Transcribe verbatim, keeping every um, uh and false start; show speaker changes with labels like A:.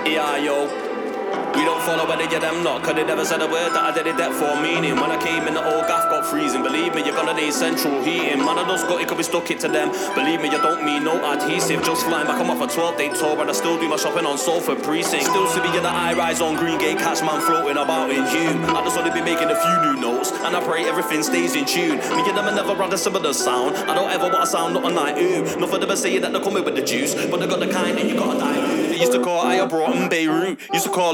A: Yeah, yo. We don't follow where they get them not, cause they never said a word that I did it that for meaning. When I came in the old gaff got freezing. Believe me, you're gonna need central heating. Man, I just got it, could be stuck it to them. Believe me, you don't mean no adhesive. Just flying back, I'm off a twelve day tour, and I still do my shopping on Salford Precinct. Still see me in the high rise on Greengate, catch man floating about in June. I just only be making a few new notes, and I pray everything stays in tune. Me and them I never rather similar sound. I don't ever want to sound nothing like ooh. Not for them saying that they're coming with the juice, but they got the kind that you gotta dilute. They used to call I brought in Beirut. Used to call